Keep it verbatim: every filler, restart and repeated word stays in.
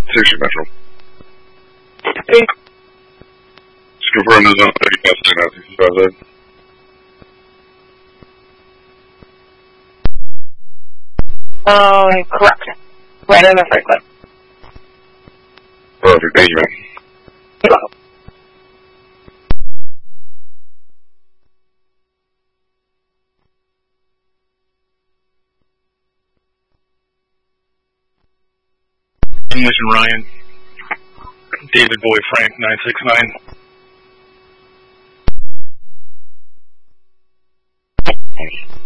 Station Metro. Hey. Just confirm the zone thirty past nine out sixty-five Z. Um, correct. Right in the Franklin. Perfect, thank you, man. You're welcome. Mission Ryan. David Boy Frank nine six nine.